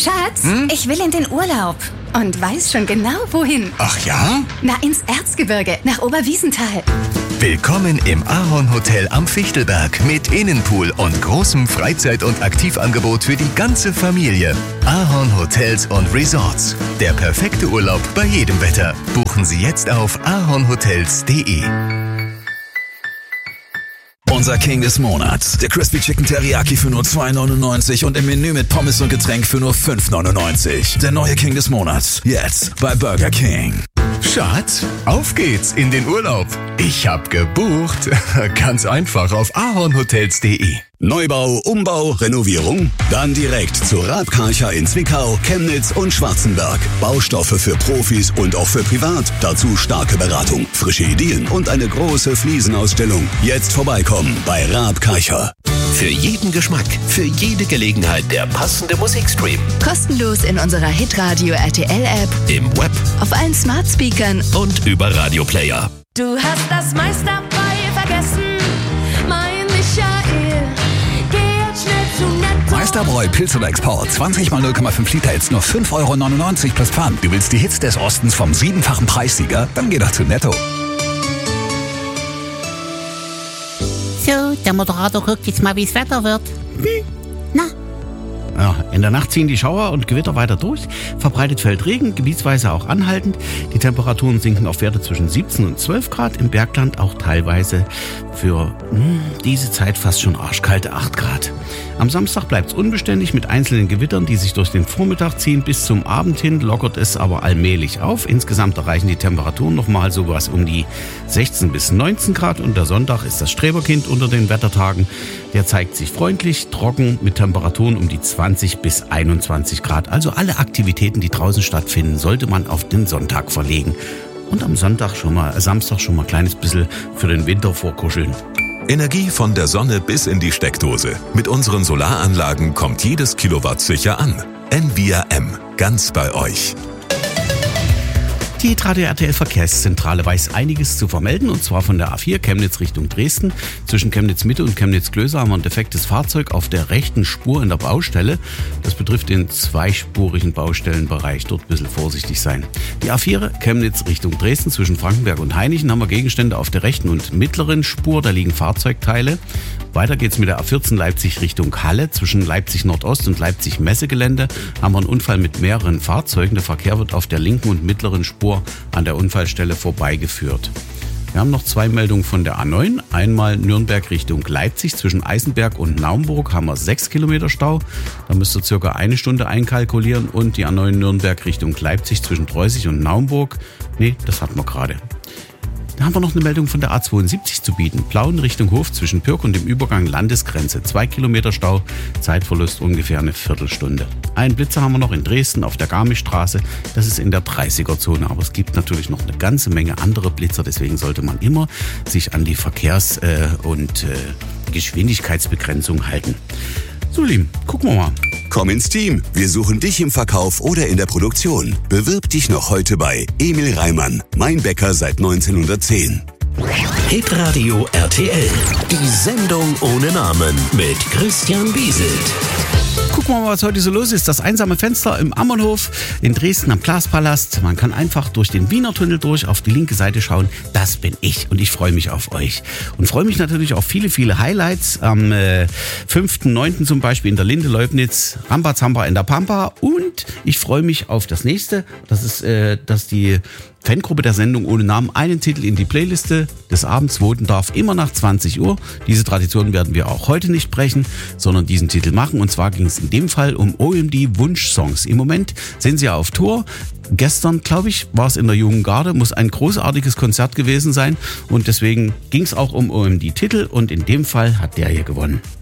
Schatz, ich will in den Urlaub. Und weiß schon genau, wohin. Ach ja? Na, ins Erzgebirge, nach Oberwiesenthal. Willkommen im Ahorn Hotel am Fichtelberg mit Innenpool und großem Freizeit- und Aktivangebot für die ganze Familie. Ahorn Hotels und Resorts. Der perfekte Urlaub bei jedem Wetter. Buchen Sie jetzt auf ahornhotels.de. Unser King des Monats. Der Crispy Chicken Teriyaki für nur 2,99 und im Menü mit Pommes und Getränk für nur 5,99. Der neue King des Monats. Jetzt bei Burger King. Schatz, auf geht's in den Urlaub. Ich hab gebucht. Ganz einfach auf ahornhotels.de. Neubau, Umbau, Renovierung? Dann direkt zu Raab Karcher in Zwickau, Chemnitz und Schwarzenberg. Baustoffe für Profis und auch für privat. Dazu starke Beratung, frische Ideen und eine große Fliesenausstellung. Jetzt vorbeikommen bei Raab Karcher. Für jeden Geschmack, für jede Gelegenheit der passende Musikstream. Kostenlos in unserer Hitradio RTL App, Im Web auf allen Smart Speakern und über Radioplayer. Du hast das meiste dabei vergessen, mein Michael. Geh jetzt schnell zu Netto. Meisterbräu Pilz oder Export. 20 mal 0,5 Liter jetzt nur 5,99 € plus Pfand. Du willst die Hits des Ostens vom 7-fachen Preissieger? Dann geh doch zu Netto. So, der Moderator guckt jetzt mal, wie es Wetter wird. Na? Ja, in der Nacht ziehen die Schauer und Gewitter weiter durch. Verbreitet fällt Regen, gebietsweise auch anhaltend. Die Temperaturen sinken auf Werte zwischen 17 und 12 Grad. Im Bergland auch teilweise für diese Zeit fast schon arschkalte 8 Grad. Am Samstag bleibt es unbeständig mit einzelnen Gewittern, die sich durch den Vormittag ziehen. Bis zum Abend hin lockert es aber allmählich auf. Insgesamt erreichen die Temperaturen nochmal sowas um die 16 bis 19 Grad. Und der Sonntag ist das Streberkind unter den Wettertagen. Der zeigt sich freundlich, trocken mit Temperaturen um die 20 bis 21 Grad. Also alle Aktivitäten, die draußen stattfinden, sollte man auf den Sonntag verlegen. Und am Samstag schon mal ein kleines bisschen für den Winter vorkuscheln. Energie von der Sonne bis in die Steckdose. Mit unseren Solaranlagen kommt jedes Kilowatt sicher an. Envia M. Ganz bei euch. Die Radio RTL Verkehrszentrale weiß einiges zu vermelden, und zwar von der A4 Chemnitz Richtung Dresden. Zwischen Chemnitz Mitte und Chemnitz Klöser haben wir ein defektes Fahrzeug auf der rechten Spur in der Baustelle. Das betrifft den zweispurigen Baustellenbereich. Dort ein bisschen vorsichtig sein. Die A4 Chemnitz Richtung Dresden zwischen Frankenberg und Hainichen haben wir Gegenstände auf der rechten und mittleren Spur. Da liegen Fahrzeugteile. Weiter geht's mit der A14 Leipzig Richtung Halle. Zwischen Leipzig Nordost und Leipzig Messegelände haben wir einen Unfall mit mehreren Fahrzeugen. Der Verkehr wird auf der linken und mittleren Spur an der Unfallstelle vorbeigeführt. Wir haben noch 2 Meldungen von der A9. Einmal Nürnberg Richtung Leipzig. Zwischen Eisenberg und Naumburg haben wir 6 Kilometer Stau. Da müsst ihr circa 1 Stunde einkalkulieren. Und die A9 Nürnberg Richtung Leipzig zwischen Preußig und Naumburg. Nee, das hatten wir gerade. Da haben wir noch eine Meldung von der A72 zu bieten. Plauen Richtung Hof zwischen Pirk und dem Übergang Landesgrenze. 2 Kilometer Stau, Zeitverlust ungefähr eine Viertelstunde. Einen Blitzer haben wir noch in Dresden auf der Garmischstraße. Das ist in der 30er-Zone. Aber es gibt natürlich noch eine ganze Menge andere Blitzer. Deswegen sollte man immer sich an die Verkehrs- und Geschwindigkeitsbegrenzung halten. So, Lieben, gucken wir mal. Komm ins Team. Wir suchen dich im Verkauf oder in der Produktion. Bewirb dich noch heute bei Emil Reimann, mein Bäcker seit 1910. Hitradio RTL. Die Sendung ohne Namen mit Christian Bieselt. Gucken wir mal, was heute so los ist. Das einsame Fenster im Ammernhof in Dresden am Glaspalast. Man kann einfach durch den Wiener Tunnel durch auf die linke Seite schauen. Das bin ich und ich freue mich auf euch. Und freue mich natürlich auf viele, viele Highlights. Am 5.9. zum Beispiel in der Linde Leubnitz, Rambazamba in der Pampa. Und ich freue mich auf das nächste. Das ist, dass die Fangruppe der Sendung ohne Namen einen Titel in die Playliste des Abends voten darf, immer nach 20 Uhr. Diese Tradition werden wir auch heute nicht brechen, sondern diesen Titel machen. Und zwar ging es in dem Fall um OMD Wunschsongs. Im Moment sind sie ja auf Tour. Gestern, glaube ich, war es in der Jungen Garde, muss ein großartiges Konzert gewesen sein. Und deswegen ging es auch um OMD-Titel und in dem Fall hat der hier gewonnen.